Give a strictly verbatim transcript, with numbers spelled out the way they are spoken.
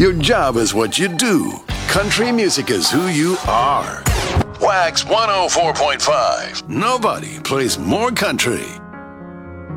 Your job is what you do. Country music is who you are. Wax one oh four point five. Nobody plays more country.